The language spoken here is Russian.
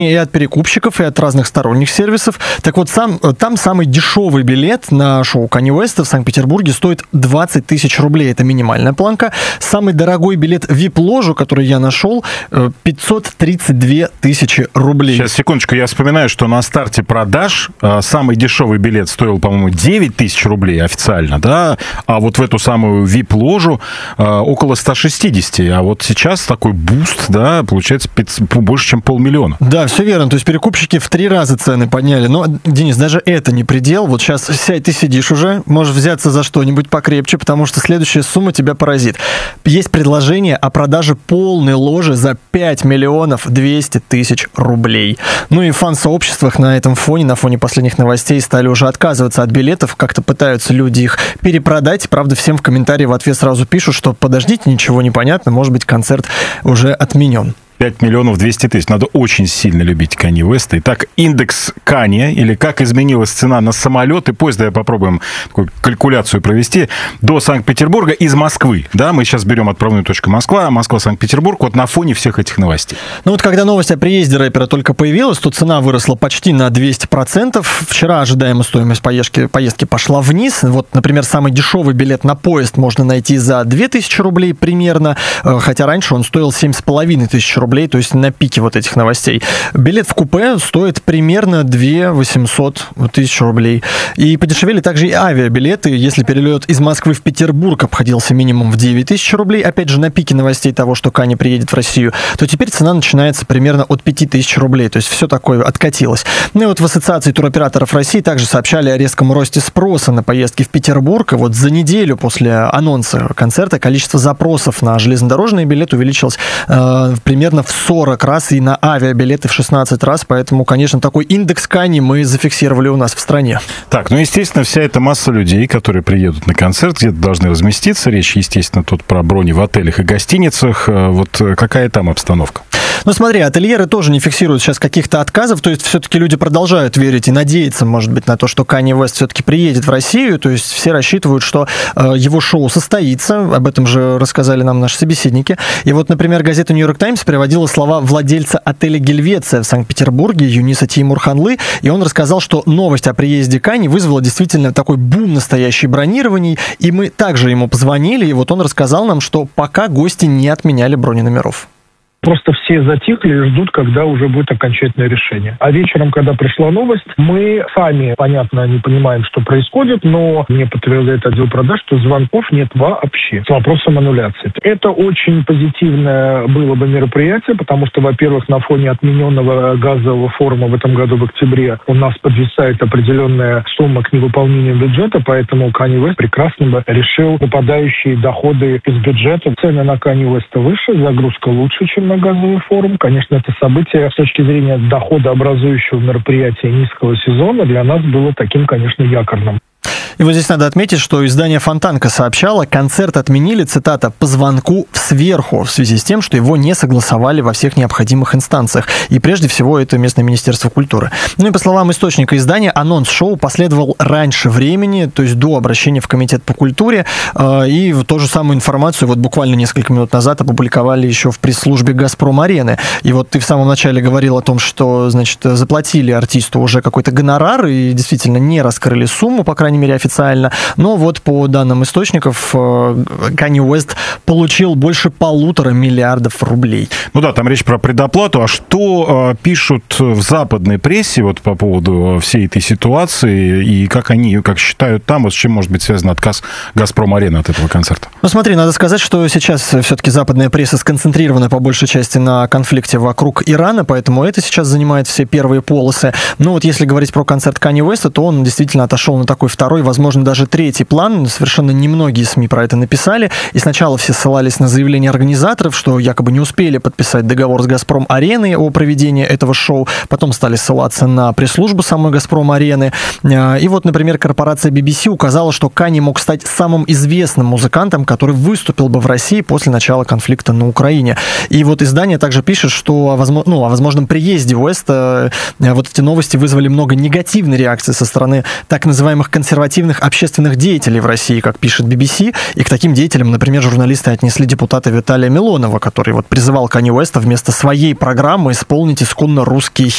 и от перекупщиков, и от разных сторонних сервисов. Так вот, там самый дешевый билет на шоу Канье Уэста в Санкт-Петербурге стоит 20 тысяч рублей. Это минимальная планка. Самый дорогой билет в VIP-ложу, который я нашел, 532 тысячи рублей. Сейчас, секундочку, я вспоминаю, что на старте продаж самый дешевый билет стоил, по-моему, 9 тысяч рублей официально, да? А вот в эту самую VIP-ложу около 160. А вот сейчас такой буст, да, получается больше, чем 500 000. Да, все верно. То есть перекупщики в 3 раза цены подняли. Но, Денис, даже это не предел. Вот сейчас ты сидишь уже, можешь взяться за что-нибудь покрепче, потому что следующая сумма тебя поразит. Есть предложение о продаже полной ложи за 5 200 000 рублей. Ну и в фан-сообществах на этом фоне, на фоне последних новостей, стали уже отказываться от билетов. Как-то пытаются люди их перепродать. Правда, всем в комментарии в ответ сразу пишут, что подождите, ничего не понятно, может быть, концерт уже отменен. 5 200 000. Надо очень сильно любить Канье Уэста. Итак, индекс Канье, или как изменилась цена на самолет и поезд, да, попробуем такую калькуляцию провести, до Санкт-Петербурга из Москвы. Да, мы сейчас берем отправную точку Москва, Москва-Санкт-Петербург, вот на фоне всех этих новостей. Ну вот когда новость о приезде рэпера только появилась, то цена выросла почти на 200%. Вчера ожидаемая стоимость поездки пошла вниз. Вот, например, самый дешевый билет на поезд можно найти за 2000 рублей примерно, хотя раньше он стоил 7500 рублей, то есть на пике вот этих новостей. Билет в купе стоит примерно 2 800 тысяч рублей. И подешевели также и авиабилеты. Если перелет из Москвы в Петербург обходился минимум в 9 тысяч рублей, опять же, на пике новостей того, что Канье приедет в Россию, то теперь цена начинается примерно от 5000 рублей. То есть все такое откатилось. Ну и вот в Ассоциации туроператоров России также сообщали о резком росте спроса на поездки в Петербург. И вот за неделю после анонса концерта количество запросов на железнодорожные билеты увеличилось примерно в 40 раз, и на авиабилеты в 16 раз, поэтому, конечно, такой индекс Канье мы зафиксировали у нас в стране. Так, ну, естественно, вся эта масса людей, которые приедут на концерт, где-то должны разместиться. Речь, естественно, тут про брони в отелях и гостиницах. Вот какая там обстановка? Ну, смотри, ательеры тоже не фиксируют сейчас каких-то отказов, то есть все-таки люди продолжают верить и надеяться, может быть, на то, что Канье Уэст все-таки приедет в Россию, то есть все рассчитывают, что его шоу состоится, об этом же рассказали нам наши собеседники. И вот, например, газета «Нью-Йорк Таймс» приводила слова владельца отеля «Гельвеция» в Санкт-Петербурге Юниса Теймурханлы, и он рассказал, что новость о приезде Канье вызвала действительно такой бум настоящий бронирований, и мы также ему позвонили, и вот он рассказал нам, что пока гости не отменяли броненомеров. Просто все затихли и ждут, когда уже будет окончательное решение. А вечером, когда пришла новость, мы сами, понятно, не понимаем, что происходит, но мне подтвердил отдел продаж, что звонков нет вообще с вопросом аннуляции. Это очень позитивное было бы мероприятие, потому что, во-первых, на фоне отмененного газового форума в этом году в октябре у нас подвисает определенная сумма к невыполнению бюджета, поэтому Канье Уэст прекрасно бы решил выпадающие доходы из бюджета. Цены на Канье Уэста выше, загрузка лучше, чем на газовый форум. Конечно, это событие с точки зрения доходообразующего мероприятия низкого сезона для нас было таким, конечно, якорным. И вот здесь надо отметить, что издание «Фонтанка» сообщало, концерт отменили, цитата, «по звонку сверху», в связи с тем, что его не согласовали во всех необходимых инстанциях. И прежде всего это местное Министерство культуры. Ну и по словам источника издания, анонс шоу последовал раньше времени, то есть до обращения в Комитет по культуре. И ту же самую информацию вот буквально несколько минут назад опубликовали еще в пресс-службе «Газпром-арены». И вот ты в самом начале говорил о том, что, значит, заплатили артисту уже какой-то гонорар и действительно не раскрыли сумму, по крайней мере, официально. Но вот по данным источников, Канье Уэст получил больше 1,5 миллиарда рублей. Ну да, там речь про предоплату. А что пишут в западной прессе вот по поводу всей этой ситуации и как они, как считают там, вот с чем может быть связан отказ «Газпром-арены» от этого концерта? Ну смотри, надо сказать, что сейчас все-таки западная пресса сконцентрирована по большей части на конфликте вокруг Ирана, поэтому это сейчас занимает все первые полосы. Но вот если говорить про концерт Канье Уэста, то он действительно отошел на такой второй, возможно, даже третий план. Совершенно немногие СМИ про это написали. И сначала все ссылались на заявление организаторов, что якобы не успели подписать договор с «Газпром-ареной» о проведении этого шоу. Потом стали ссылаться на пресс-службу самой «Газпром-арены». И вот, например, корпорация BBC указала, что Канье мог стать самым известным музыкантом, который выступил бы в России после начала конфликта на Украине. И вот издание также пишет, что о возможном приезде Уэста вот эти новости вызвали много негативной реакции со стороны так называемых консервативных активных общественных деятелей в России, как пишет BBC, и к таким деятелям, например, журналисты отнесли депутата Виталия Милонова, который вот призывал Канье Уэста вместо своей программы исполнить исконно русские